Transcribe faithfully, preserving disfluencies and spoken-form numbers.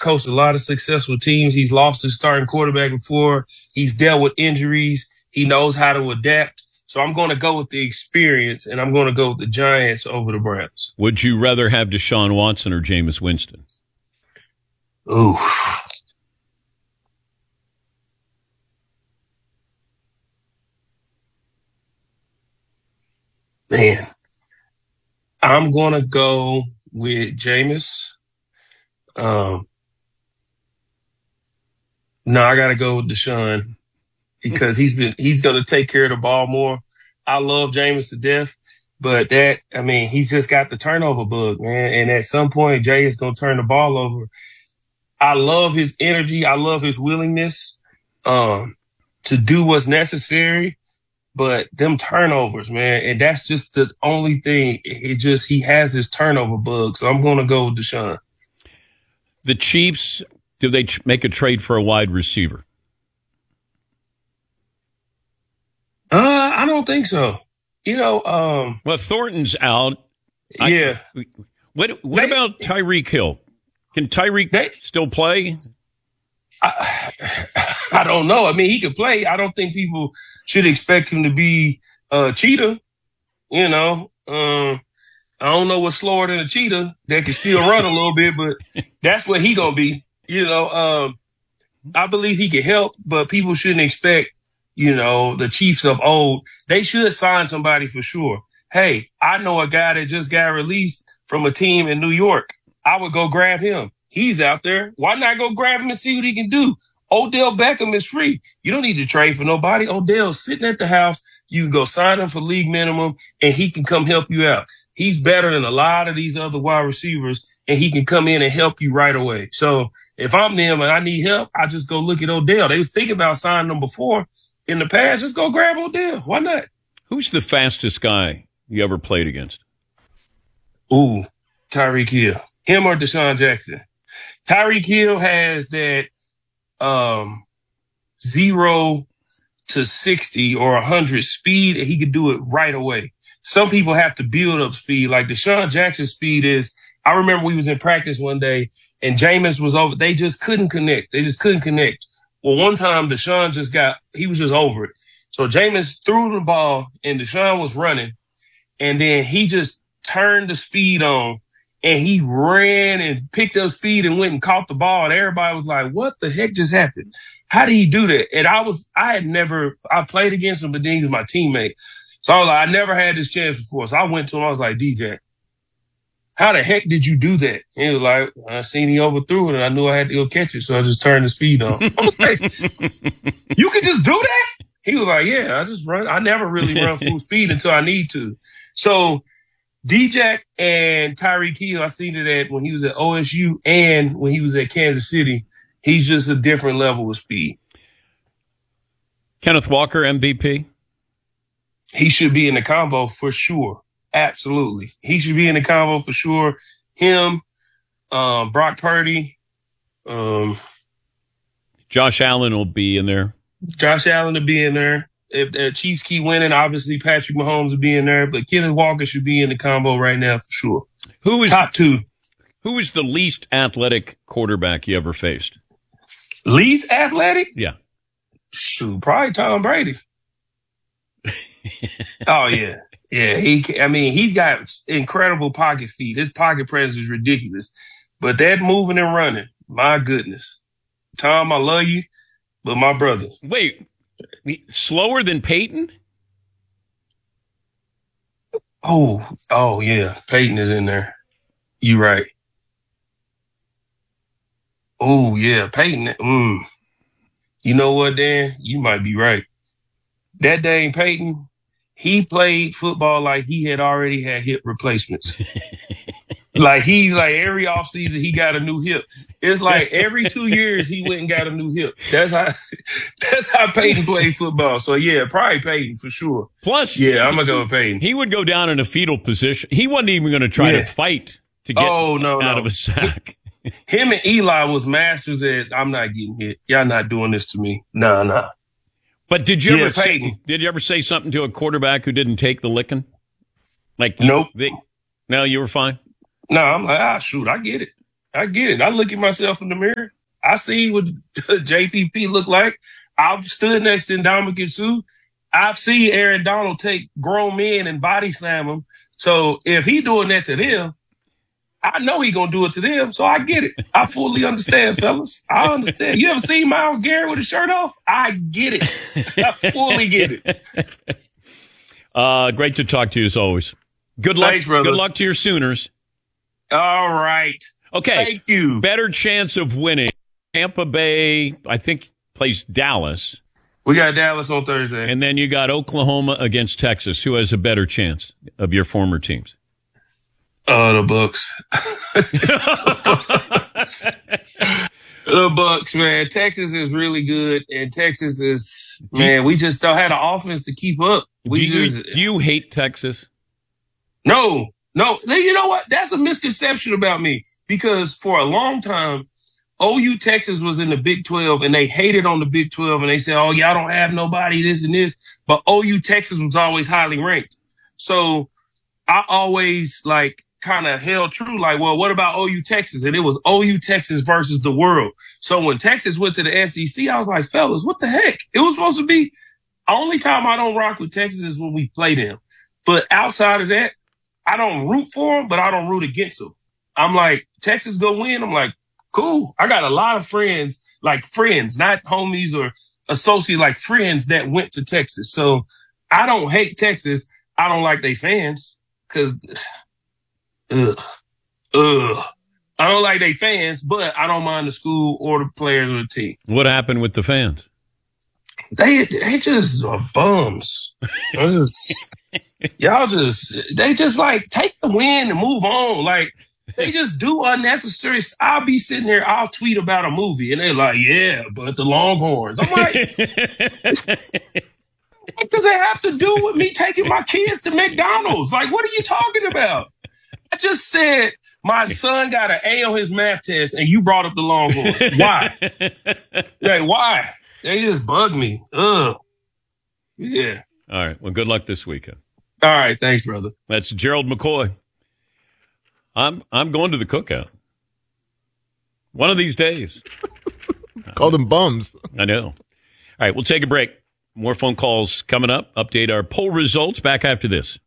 coached a lot of successful teams. He's lost his starting quarterback before. He's dealt with injuries. He knows how to adapt. So I'm going to go with the experience, and I'm going to go with the Giants over the Browns. Would you rather have Deshaun Watson or Jameis Winston? Ooh. Man. I'm going to go with Jameis. Um, no, I got to go with Deshaun because he's been he's going to take care of the ball more. I love Jameis to death, but that, I mean, he's just got the turnover bug, man. And at some point, Jay is going to turn the ball over. I love his energy. I love his willingness um, to do what's necessary. But them turnovers, man, and that's just the only thing. It just, he has his turnover bug. So I'm going to go with Deshaun. The Chiefs, do they make a trade for a wide receiver? Uh, I don't think so. You know, um, well, Thornton's out. Yeah. I, what What they, about Tyreek Hill? Can Tyreek they, still play? I, I don't know. I mean, he could play. I don't think people should expect him to be a cheetah. You know, um, I don't know what's slower than a cheetah that can still run a little bit, but that's what he gonna be. You know, um, I believe he can help, but people shouldn't expect, you know, the Chiefs of old. They should sign somebody for sure. Hey, I know a guy that just got released from a team in New York. I would go grab him. He's out there. Why not go grab him and see what he can do? Odell Beckham is free. You don't need to trade for nobody. Odell's sitting at the house. You can go sign him for league minimum, and he can come help you out. He's better than a lot of these other wide receivers, and he can come in and help you right away. So if I'm them and I need help, I just go look at Odell. They was thinking about signing him before in the past. Just go grab Odell. Why not? Who's the fastest guy you ever played against? Ooh, Tyreek Hill. Him or Deshaun Jackson? Tyreek Hill has that um, zero to sixty or one hundred speed, and he could do it right away. Some people have to build up speed. Like Deshaun Jackson's speed is, I remember we was in practice one day, and Jameis was over. They just couldn't connect. They just couldn't connect. Well, one time Deshaun just got, he was just over it. So Jameis threw the ball, and Deshaun was running, and then he just turned the speed on. And he ran and picked up speed and went and caught the ball. And everybody was like, what the heck just happened? How did he do that? And I was, I had never, I played against him, but then he was my teammate. So I was like, I never had this chance before. So I went to him. I was like, D J, how the heck did you do that? And he was like, I seen he overthrew it and I knew I had to go catch it. So I just turned the speed on. I was like, you could just do that? He was like, yeah, I just run. I never really run full speed until I need to. So D-Jack and Tyreek Hill, I seen it at when he was at O S U and when he was at Kansas City. He's just a different level of speed. Kenneth Walker, M V P? He should be in the combo for sure. Absolutely. He should be in the combo for sure. Him, um, Brock Purdy. Um, Josh Allen will be in there. Josh Allen will be in there. If the Chiefs keep winning, obviously Patrick Mahomes will be in there, but Kenneth Walker should be in the combo right now for sure. Who is top two? Who is the least athletic quarterback you ever faced? Least athletic? Yeah. Shoot, probably Tom Brady. Oh yeah, yeah. He, I mean, he's got incredible pocket speed. His pocket presence is ridiculous, but that moving and running, my goodness. Tom, I love you, but my brother. Wait. Slower than Peyton? Oh, oh yeah. Peyton is in there. You right. Oh yeah, Peyton. Mm. You know what, Dan? You might be right. That dang Peyton, he played football like he had already had hip replacements. Like he's like every offseason he got a new hip. It's like every two years he went and got a new hip. That's how that's how Peyton played football. So yeah, probably Peyton for sure. Plus, yeah, I'm gonna go with Peyton. He would go down in a fetal position. He wasn't even going to try yeah. to fight to get oh, no, out no. of a sack. Him and Eli was masters at I'm not getting hit. Y'all not doing this to me. Nah, nah. But did you yeah, ever say, Peyton. did you ever say something to a quarterback who didn't take the licking? Like nope. They, no, you were fine. No, I'm like, ah, shoot, I get it. I get it. I look at myself in the mirror. I see what J P P look like. I've stood next to Ndamukong Suh. I've seen Aaron Donald take grown men and body slam them. So if he doing that to them, I know he gonna do it to them. So I get it. I fully understand, fellas. I understand. You ever seen Myles Garrett with his shirt off? I get it. I fully get it. Uh, great to talk to you as always. Good luck. Thanks, brother. Good luck to your Sooners. All right. Okay. Thank you. Better chance of winning. Tampa Bay, I think, plays Dallas. We got Dallas on Thursday. And then you got Oklahoma against Texas. Who has a better chance of your former teams? Oh, the Bucks. The Bucks, man. Texas is really good, and Texas is, man, we just don't have the offense to keep up. We do, you, just, do you hate Texas? No, no. You know what? That's a misconception about me, because for a long time, O U Texas was in the Big twelve, and they hated on the Big twelve, and they said, oh, y'all don't have nobody, this and this. But O U Texas was always highly ranked. So I always, like, kind of held true, like, well, what about O U Texas? And it was O U Texas versus the world. So when Texas went to the S E C, I was like, fellas, what the heck? It was supposed to be, only time I don't rock with Texas is when we play them. But outside of that, I don't root for them, but I don't root against them. I'm like, Texas go win. I'm like, cool. I got a lot of friends, like friends, not homies or associates, like friends that went to Texas. So I don't hate Texas. I don't like their fans, because Ugh. Ugh. I don't like they fans, but I don't mind the school or the players or the team. What happened with the fans? They they just are bums. just, y'all just, they just like take the win and move on. Like, they just do unnecessary. I'll be sitting there, I'll tweet about a movie, and they're like, yeah, but the Longhorns. I'm like, what does it have to do with me taking my kids to McDonald's? Like, what are you talking about? I just said my son got an A on his math test, and you brought up the Longhorns. Why? Like, why? They just bug me. Ugh. Yeah. All right. Well, good luck this weekend. All right. Thanks, brother. That's Gerald McCoy. I'm I'm going to the cookout. One of these days. Call them bums. I know. All right. We'll take a break. More phone calls coming up. Update our poll results back after this.